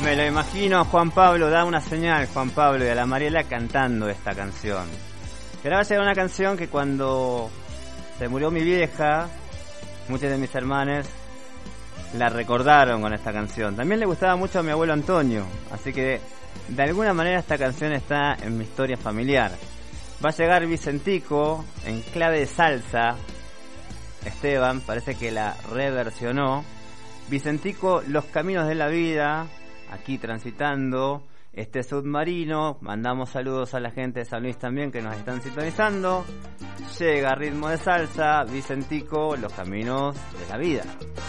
Me lo imagino a Juan Pablo, da una señal, Juan Pablo, y a la Mariela cantando esta canción. Que ahora va a llegar una canción que cuando se murió mi vieja, muchos de mis hermanos la recordaron con esta canción. También le gustaba mucho a mi abuelo Antonio, así que de alguna manera esta canción está en mi historia familiar. Va a llegar Vicentico en clave de salsa. Esteban parece que la reversionó. Vicentico, Los Caminos de la Vida, aquí transitando este submarino. Mandamos saludos a la gente de San Luis también que nos están sintonizando. Llega Ritmo de Salsa, Vicentico, Los Caminos de la Vida.